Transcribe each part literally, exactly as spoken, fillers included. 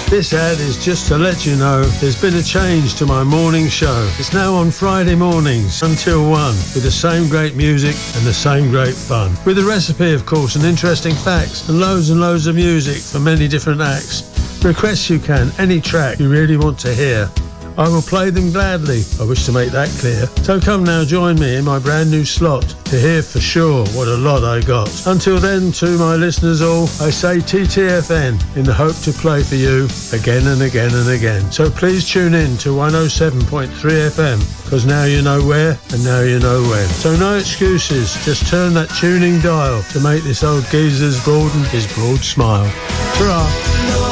This ad is just to let you know there's been a change to my morning show. It's now on Friday mornings until one, with the same great music and the same great fun. With a recipe, of course, and interesting facts, and loads and loads of music from many different acts. Request you can, any track you really want to hear. I will play them gladly. I wish to make that clear. So come now, join me in my brand new slot to hear for sure what a lot I got. Until then, to my listeners all, I say T T F N in the hope to play for you again and again and again. So please tune in to one oh seven point three F M, because now you know where and now you know when. So no excuses, just turn that tuning dial to make this old geezer's broaden his broad smile. Ta-ra!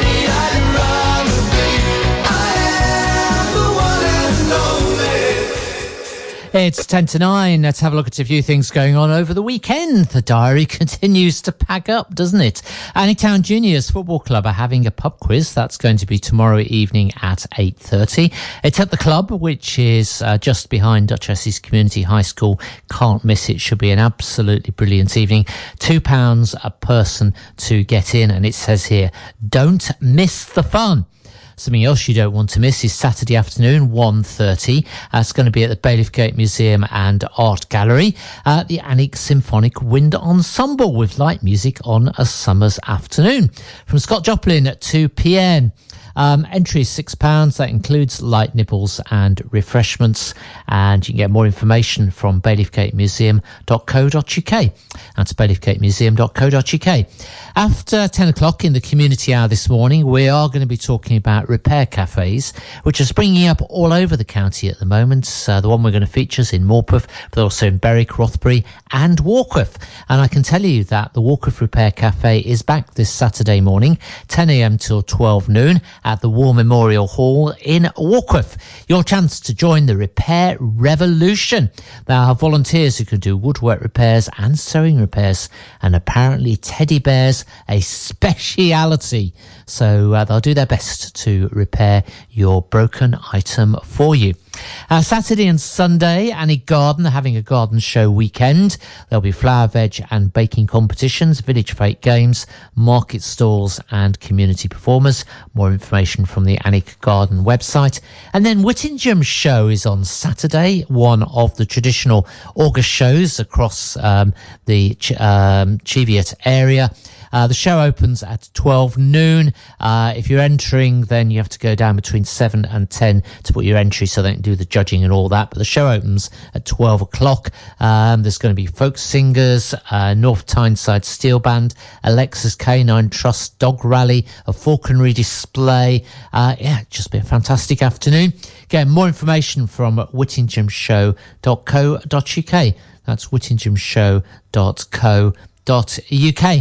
It's ten to nine. Let's have a look at a few things going on over the weekend. The diary continues to pack up, doesn't it? Anytown Juniors Football Club are having a pub quiz. That's going to be tomorrow evening at eight thirty. It's at the club, which is uh, just behind Duchess's Community High School. Can't miss it. Should be an absolutely brilliant evening. Two pounds a person to get in. And it says here, don't miss the fun. Something else you don't want to miss is Saturday afternoon, one thirty. Uh, it's going to be at the Bailiff Gate Museum and Art Gallery. Uh, the Alnwick Symphonic Wind Ensemble with light music on a summer's afternoon. From Scott Joplin at two p.m. Um, entry is six pounds. That includes light nibbles and refreshments. And you can get more information from bailiff gate museum dot co dot uk. That's bailiff gate museum dot co dot uk. After ten o'clock in the community hour this morning, we are going to be talking about repair cafes, which are springing up all over the county at the moment. Uh, the one we're going to feature is in Morpeth, but also in Berwick, Rothbury and Warkworth. And I can tell you that the Warkworth Repair Cafe is back this Saturday morning, ten a.m. till twelve noon at the War Memorial Hall in Warkworth. Your chance to join the repair revolution. They have volunteers who can do woodwork repairs and sewing repairs, and apparently teddy bears a speciality. So uh, they'll do their best to repair your broken item for you. Uh, Saturday and Sunday, Annie Garden are having a garden show weekend. There'll be flower, veg and baking competitions, village fete games, market stalls and community performers. More information from the Annie Garden website. And then Whittingham Show is on Saturday, one of the traditional August shows across um, the Ch- um, Cheviot area. Uh, the show opens at twelve noon. Uh, if you're entering, then you have to go down between seven and ten to put your entry so they can do the judging and all that. But the show opens at twelve o'clock. Um, there's going to be folk singers, uh, North Tyneside Steel Band, Alexa's Canine Trust Dog Rally, a falconry display. Uh, yeah, just be a fantastic afternoon. Get more information from whittingham show dot co dot uk. That's whittingham show dot co dot uk.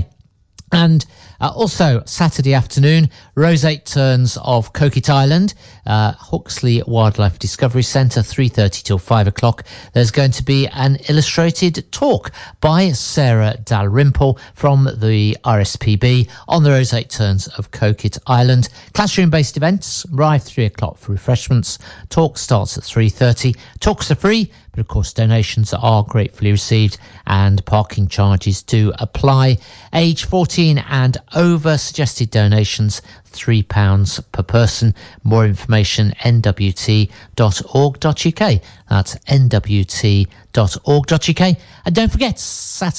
And uh, also Saturday afternoon, Roseate Turns of Coquet Island, uh, Huxley Wildlife Discovery Centre, three thirty till five o'clock. There's going to be an illustrated talk by Sarah Dalrymple from the R S P B on the Roseate Turns of Coquet Island. Classroom-based events, arrive three o'clock for refreshments. Talk starts at three thirty. Talks are free, but of course donations are gratefully received and parking charges do apply. Age fourteen and over, suggested donations three pounds per person. More information n w t dot org dot uk. That's n w t dot org dot uk. And don't forget, Saturday